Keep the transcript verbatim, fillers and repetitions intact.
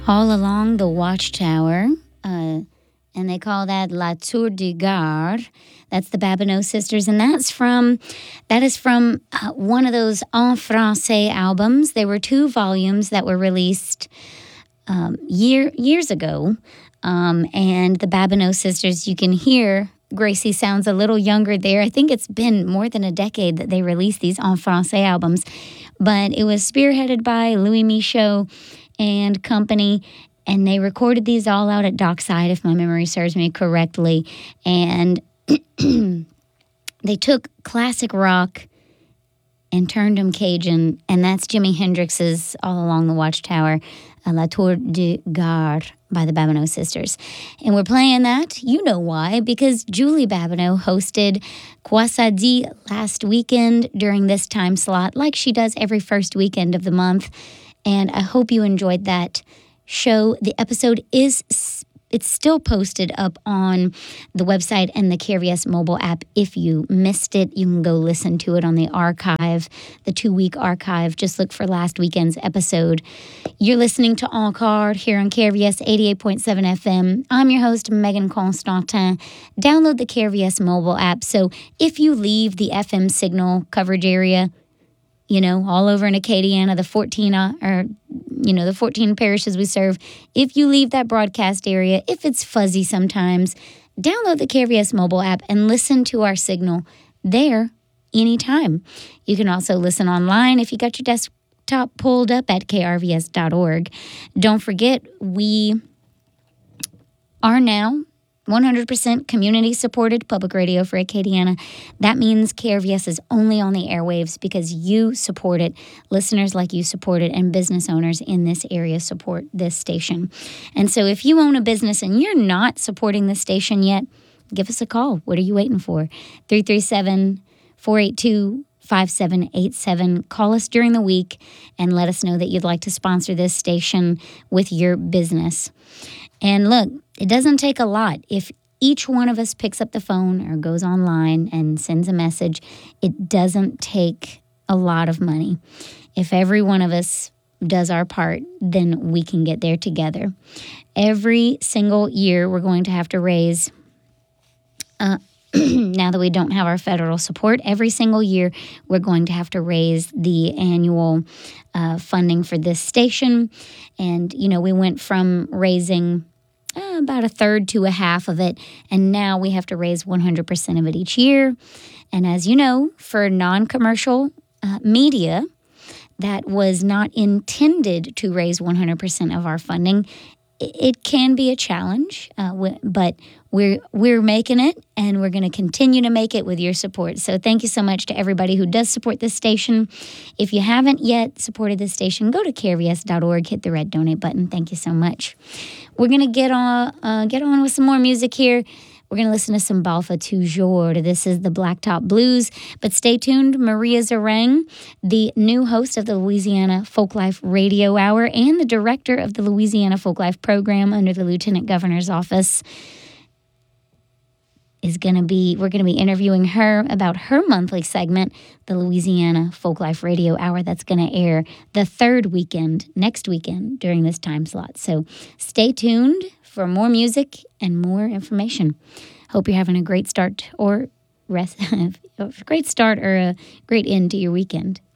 all along the watchtower, uh, and they call that La Tour du Gard. That's the Babineau sisters, and that's from that is from uh, one of those en français albums. There were two volumes that were released um, year years ago, um, and the Babineau sisters. You can hear Gracie sounds a little younger there. I think it's been more than a decade that they released these en français albums, but it was spearheaded by Louis Michaud and company, and they recorded these all out at Dockside, if my memory serves me correctly. And they took classic rock and turned them Cajun, and that's Jimi Hendrix's All Along the Watchtower, uh, La Tour du Gard by the Babineau sisters. And we're playing that, you know why, because Julie Babineau hosted Quoi Ça Dit last weekend during this time slot, like she does every first weekend of the month. And I hope you enjoyed that show. The episode is it's still posted up on the website and the K R V S mobile app. If you missed it, you can go listen to it on the archive, the two-week archive. Just look for last weekend's episode. You're listening to En Card here on K R V S eighty-eight point seven F M. I'm your host, Megan Constantin. Download the K R V S mobile app. So if you leave the F M signal coverage area, you know, all over in Acadiana, the fourteen, uh, or, you know, the fourteen parishes we serve. If you leave that broadcast area, if it's fuzzy sometimes, download the K R V S mobile app and listen to our signal there anytime. You can also listen online if you got your desktop pulled up at K R V S dot org. Don't forget, we are now one hundred percent community-supported public radio for Acadiana. That means K R V S is only on the airwaves because you support it, listeners like you support it, and business owners in this area support this station. And so if you own a business and you're not supporting this station yet, give us a call. What are you waiting for? three three seven, four eight two, five seven eight seven. Call us during the week and let us know that you'd like to sponsor this station with your business. And look, it doesn't take a lot. If each one of us picks up the phone or goes online and sends a message, it doesn't take a lot of money. If every one of us does our part, then we can get there together. Every single year, we're going to have to raise, uh, now that we don't have our federal support, every single year, we're going to have to raise the annual uh, funding for this station. And, you know, we went from raising Uh, about a third to a half of it, and now we have to raise one hundred percent of it each year. And as you know, for non-commercial uh, media that was not intended to raise one hundred percent of our funding, it, it can be a challenge, uh, w- but we're we're making it, and we're going to continue to make it with your support. So thank you so much to everybody who does support this station. If you haven't yet supported this station, go to K R V S dot org, hit the red donate button. Thank you so much. We're going to get on uh, get on with some more music here. We're going to listen to some Balfa Toujours. This is the Blacktop Blues. But stay tuned. Maria Zarang, the new host of the Louisiana Folklife Radio Hour and the director of the Louisiana Folklife Program under the Lieutenant Governor's Office, is going to be, we're going to be interviewing her about her monthly segment, the Louisiana Folklife Radio Hour, that's going to air the third weekend, next weekend, during this time slot. So stay tuned for more music and more information. Hope you're having a great start or rest, a great start or a great end to your weekend.